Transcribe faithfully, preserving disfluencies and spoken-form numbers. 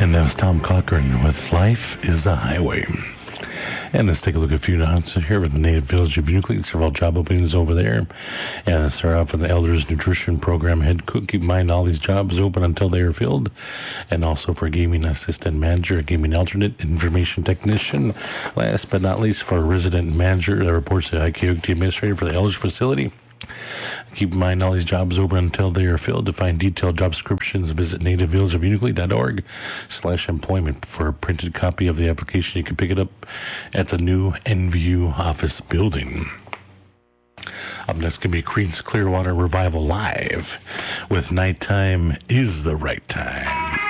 And that was Tom Cochran with Life is the Highway. And let's take a look at a few announcements here with the Native Village of Unuklik. Several job openings over there. And let's start off with the Elders Nutrition Program head cook. Keep in mind all these jobs open until they are filled. And also for gaming assistant manager, a gaming alternate, information technician. Last but not least, for a resident manager that reports to the I K O T administrator for the Elders facility. Keep in mind all these jobs open until they are filled. To find detailed job descriptions, visit native village of unuklik dot org slash employment. For a printed copy of the application, you can pick it up at the new N V U office building. Up next can be Creedence Clearwater Revival Live with Nighttime is the Right Time.